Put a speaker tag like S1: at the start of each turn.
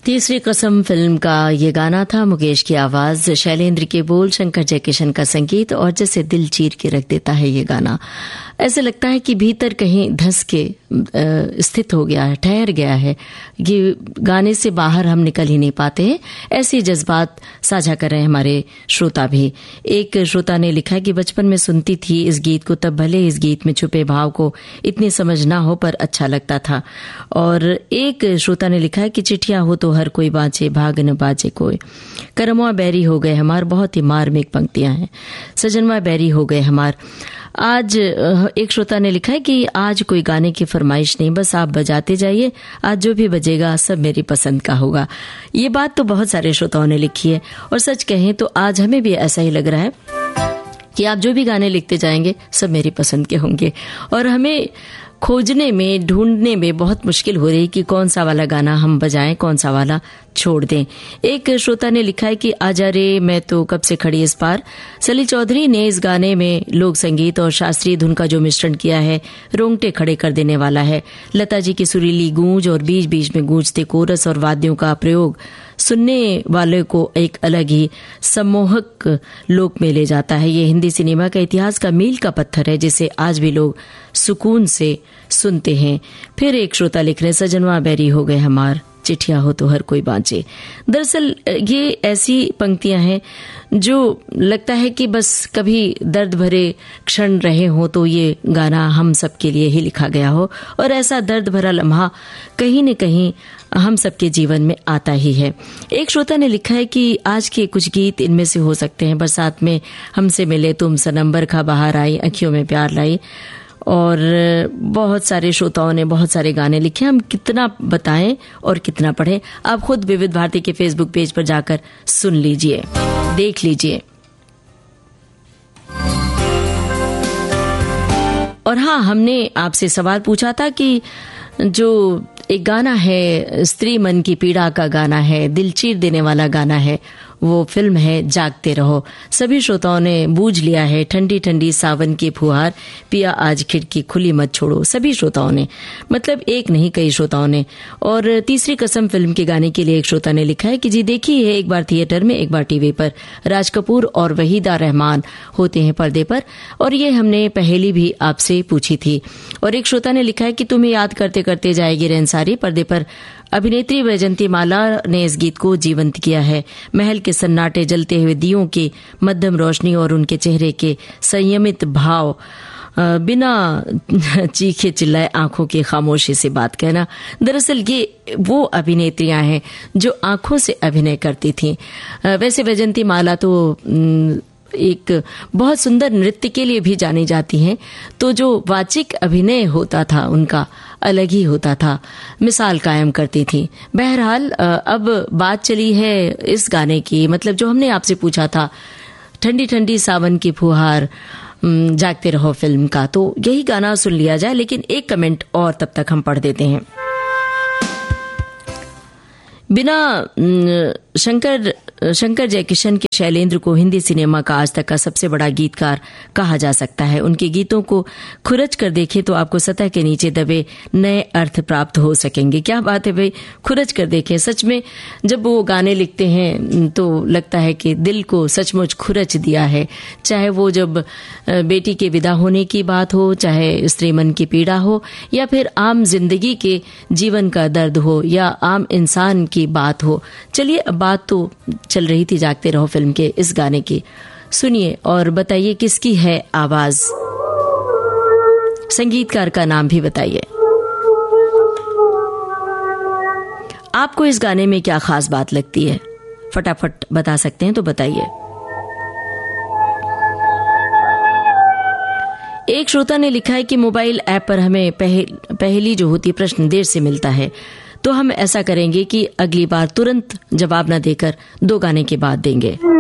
S1: तीसरी कसम फिल्म का ये गाना था। मुकेश की आवाज, शैलेंद्र के बोल, शंकर जयकिशन का संगीत, और जैसे दिल चीर के रख देता है ये गाना। ऐसे लगता है कि भीतर कहीं धंस के स्थित हो गया है, ठहर गया है। ये गाने से बाहर हम निकल ही नहीं पाते हैं। ऐसे जज्बात साझा कर रहे हैं हमारे श्रोता भी। एक श्रोता ने लिखा है कि बचपन में सुनती थी इस गीत को, तब भले इस गीत में छुपे भाव को इतनी समझ ना हो पर अच्छा लगता था। और एक श्रोता ने लिखा है कि चिट्ठियां हो तो हर कोई बाँचे, भाग न बाजे कोई, करमवा बैरी हो गए हमार। बहुत ही मार्मिक पंक्तियां हैं। सजनवा बैरी हो गए हमार। आज एक श्रोता ने लिखा है कि आज कोई गाने की फरमाइश नहीं, बस आप बजाते जाइए, आज जो भी बजेगा सब मेरी पसंद का होगा। ये बात तो बहुत सारे श्रोताओं ने लिखी है, और सच कहें तो आज हमें भी ऐसा ही लग रहा है कि आप जो भी गाने लिखते जाएंगे सब मेरी पसंद के होंगे। और हमें खोजने में, ढूंढने में बहुत मुश्किल हो रही कि कौन सा वाला गाना हम बजाएं, कौन सा वाला छोड़ दें। एक श्रोता ने लिखा है कि आजा रे मैं तो कब से खड़ी इस पार। सली चौधरी ने इस गाने में लोक संगीत और शास्त्रीय धुन का जो मिश्रण किया है, रोंगटे खड़े कर देने वाला है। लता जी की सुरीली गूंज और बीच बीच में गूंजते कोरस और वाद्यों का प्रयोग सुनने वाले को एक अलग ही सम्मोहक लोक में ले जाता है। ये हिंदी सिनेमा का इतिहास का मील का पत्थर है, जिसे आज भी लोग सुकून से सुनते हैं। फिर एक श्रोता लिख रहे, सजनवा बैरी हो गए हमार, चिट्ठियां हो तो हर कोई बाँचे। दरअसल ये ऐसी पंक्तियां हैं जो लगता है कि बस कभी दर्द भरे क्षण रहे हो तो ये गाना हम सब के लिए ही लिखा गया हो, और ऐसा दर्द भरा लम्हा कहीं न कहीं हम सबके जीवन में आता ही है। एक श्रोता ने लिखा है कि आज के कुछ गीत इनमें से हो सकते हैं। बरसात में हमसे मिले तुम, सनम बरखा बाहर आई, अखियों में प्यार लाई, और बहुत सारे श्रोताओं ने बहुत सारे गाने लिखे। हम कितना बताएं और कितना पढ़ें, आप खुद विविध भारती के फेसबुक पेज पर जाकर सुन लीजिए, देख लीजिए। और हाँ, हमने आपसे सवाल पूछा था कि जो एक गाना है, स्त्री मन की पीड़ा का गाना है, दिल चीर देने वाला गाना है, वो फिल्म है जागते रहो। सभी श्रोताओं ने बूझ लिया है। ठंडी ठंडी सावन की फुहार, पिया आज खिड़की खुली मत छोड़ो। सभी श्रोताओं ने, मतलब एक नहीं कई श्रोताओं ने। और तीसरी कसम फिल्म के गाने के लिए एक श्रोता ने लिखा है कि जी देखी है, एक बार थिएटर में एक बार टीवी पर, राज कपूर और वहीदा रहमान होते हैं पर्दे पर, और ये हमने पहेली भी आपसे पूछी थी। और एक श्रोता ने लिखा है कि तुम्हें याद करते करते जाएगी रेंसारी, पर्दे पर अभिनेत्री वैजंती माला ने इस गीत को जीवंत किया है। महल के सन्नाटे, जलते हुए दियों की मध्यम रोशनी और उनके चेहरे के संयमित भाव, बिना चीखे चिल्लाए आंखों की खामोशी से बात कहना। दरअसल ये वो अभिनेत्रियां हैं जो आंखों से अभिनय करती थीं। वैसे वैजंती माला तो एक बहुत सुंदर नृत्य के लिए भी जानी जाती हैं, तो जो वाचिक अभिनय होता था उनका अलग ही होता था, मिसाल कायम करती थी। बहरहाल अब बात चली है इस गाने की, मतलब जो हमने आपसे पूछा था, ठंडी ठंडी सावन की फुहार, जागते रहो फिल्म का, तो यही गाना सुन लिया जाए। लेकिन एक कमेंट और तब तक हम पढ़ देते हैं। बिना शंकर जयकिशन के शैलेंद्र को हिंदी सिनेमा का आज तक का सबसे बड़ा गीतकार कहा जा सकता है। उनके गीतों को खुरच कर देखें तो आपको सतह के नीचे दबे नए अर्थ प्राप्त हो सकेंगे। क्या बात है भाई, खुरच कर देखें। सच में जब वो गाने लिखते हैं तो लगता है कि दिल को सचमुच खुरच दिया है। चाहे वो जब बेटी के विदा होने की बात हो, चाहे स्त्री मन की पीड़ा हो, या फिर आम जिंदगी के जीवन का दर्द हो, या आम इंसान की बात हो। चलिए, अब बात तो चल रही थी जागते रहो फिल्म के इस गाने की। सुनिए और बताइए किसकी है आवाज, संगीतकार का नाम भी बताइए। आपको इस गाने में क्या खास बात लगती है, फटाफट बता सकते हैं तो बताइए। एक श्रोता ने लिखा है कि मोबाइल ऐप पर हमें पहली जो होती प्रश्न देर से मिलता है, तो हम ऐसा करेंगे कि अगली बार तुरंत जवाब न देकर 2 गाने के बाद देंगे।